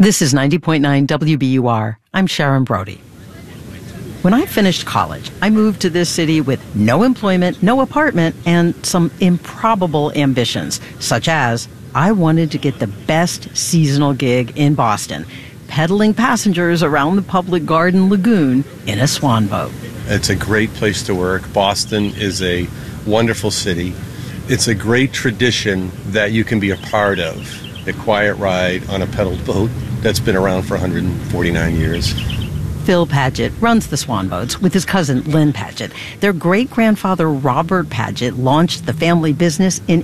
This is 90.9 WBUR. I'm Sharon Brody. When I finished college, I moved to this city with no employment, no apartment, and some improbable ambitions, such as I wanted to get the best seasonal gig in Boston, pedaling passengers around the Public Garden Lagoon in a swan boat. It's a great place to work. Boston is a wonderful city. It's a great tradition that you can be a part of. A quiet ride on a pedaled boat that's been around for 149 years. Phil Paget runs the swan boats with his cousin Lynn Paget. Their great-grandfather Robert Paget launched the family business in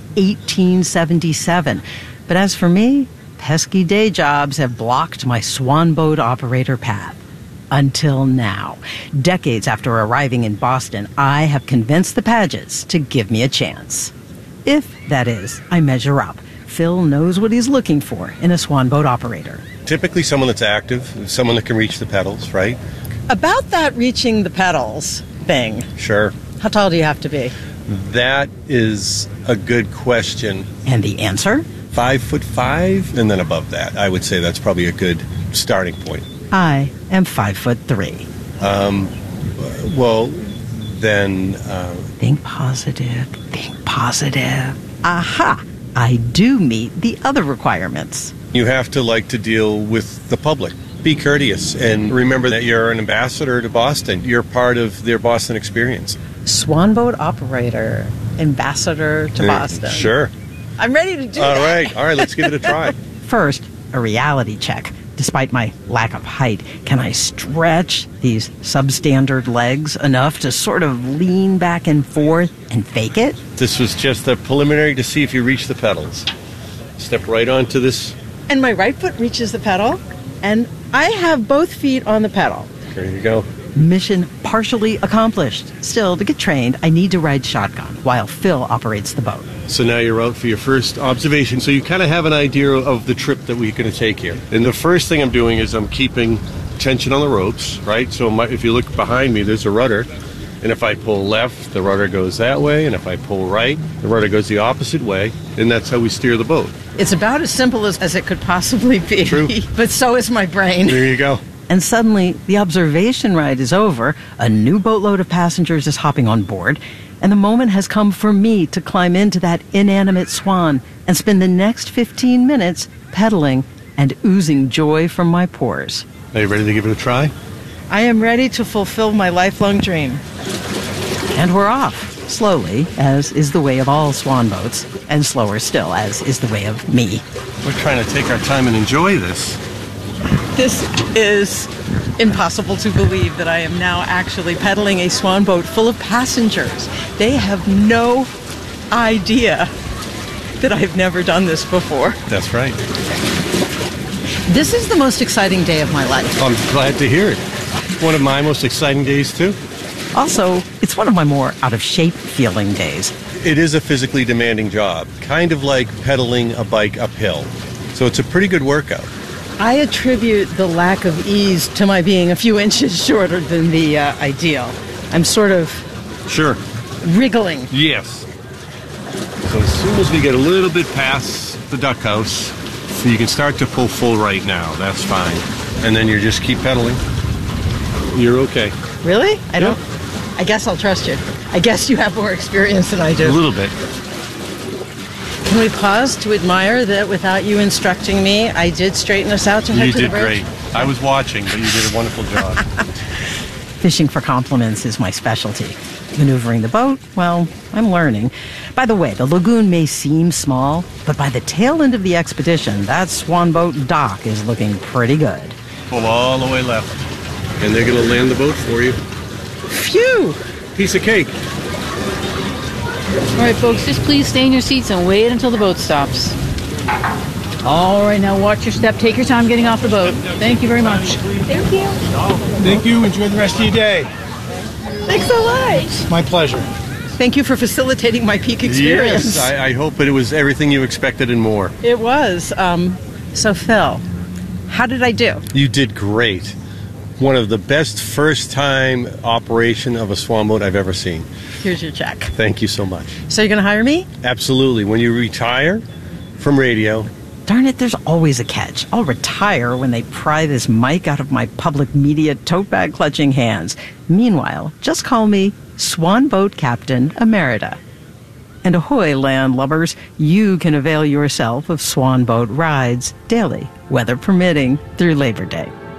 1877. But as for me, pesky day jobs have blocked my swan boat operator path. Until now. Decades after arriving in Boston, I have convinced the Pagets to give me a chance. If, that is, I measure up. Phil knows what he's looking for in a swan boat operator. Typically someone that's active, someone that can reach the pedals, right? About that reaching the pedals thing. Sure. How tall do you have to be? That is a good question. And the answer? 5'5", and then above that. I would say that's probably a good starting point. I am 5'3". Well, then... Think positive, think positive. Aha! I do meet the other requirements. You have to like to deal with the public. Be courteous and remember that you're an ambassador to Boston. You're part of their Boston experience. Swan boat operator, ambassador to Boston. Sure. I'm ready to do that. All right, let's give it a try. First, a reality check. Despite my lack of height, can I stretch these substandard legs enough to sort of lean back and forth and fake it? This was just a preliminary to see if you reach the pedals. Step right onto this. And my right foot reaches the pedal, and I have both feet on the pedal. There you go. Mission partially accomplished. Still, to get trained, I need to ride shotgun while Phil operates the boat. So now you're out for your first observation. So you kind of have an idea of the trip that we're going to take here. And the first thing I'm doing is I'm keeping tension on the ropes, right? So if you look behind me, there's a rudder. And if I pull left, the rudder goes that way. And if I pull right, the rudder goes the opposite way. And that's how we steer the boat. It's about as simple as it could possibly be. True. But so is my brain. There you go. And suddenly, the observation ride is over, a new boatload of passengers is hopping on board, and the moment has come for me to climb into that inanimate swan and spend the next 15 minutes pedaling and oozing joy from my pores. Are you ready to give it a try? I am ready to fulfill my lifelong dream. And we're off, slowly, as is the way of all swan boats, and slower still, as is the way of me. We're trying to take our time and enjoy this. This is impossible to believe that I am now actually pedaling a swan boat full of passengers. They have no idea that I've never done this before. That's right. This is the most exciting day of my life. I'm glad to hear it. One of my most exciting days, too. Also, it's one of my more out-of-shape feeling days. It is a physically demanding job, kind of like pedaling a bike uphill. So it's a pretty good workout. I attribute the lack of ease to my being a few inches shorter than the ideal. I'm sort of... Sure. Wriggling. Yes. So as soon as we get a little bit past the duck house, so you can start to pull full right now. That's fine. And then you just keep pedaling. You're okay. Really? I guess I'll trust you. I guess you have more experience than I do. A little bit. Can we pause to admire that without you instructing me, I did straighten us out to head to the bridge? You did great. I was watching, but you did a wonderful job. Fishing for compliments is my specialty. Maneuvering the boat, well, I'm learning. By the way, the lagoon may seem small, but by the tail end of the expedition, that swan boat dock is looking pretty good. Pull all the way left. And they're going to land the boat for you. Phew! Piece of cake. All right, folks, just please stay in your seats and wait until the boat stops. All right, now watch your step. Take your time getting off the boat. Thank you very much. Thank you. Thank you. Enjoy the rest of your day. Thanks so much. My pleasure. Thank you for facilitating my peak experience. Yes, I hope that it was everything you expected and more. It was. So, Phil, how did I do? You did great. One of the best first-time operation of a swan boat I've ever seen. Here's your check. Thank you so much. So you're going to hire me? Absolutely. When you retire from radio, Darn it, there's always a catch. I'll retire when they pry this mic out of my public media tote bag clutching hands. Meanwhile, just call me Swan Boat Captain Emerita. And ahoy, landlubbers, you can avail yourself of Swan Boat rides daily, weather permitting, through Labor Day.